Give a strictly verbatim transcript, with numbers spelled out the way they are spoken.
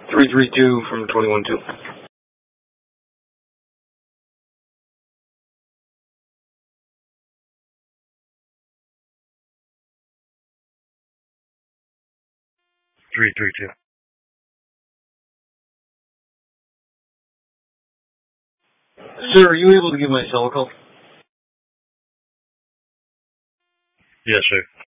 three three two from twenty-one two. three three two. Sir, are you able to give my cell a call? Yes, sir.